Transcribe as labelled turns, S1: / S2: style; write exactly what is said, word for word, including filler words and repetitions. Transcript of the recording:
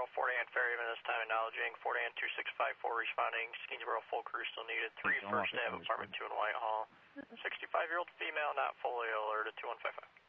S1: Fort Ann Ferryman this time acknowledging. Fort Ann two six five four responding. Skeensboro full crew still needed. three First Ave, apartment two in Whitehall. sixty-five-year-old female not fully alerted, two one five five.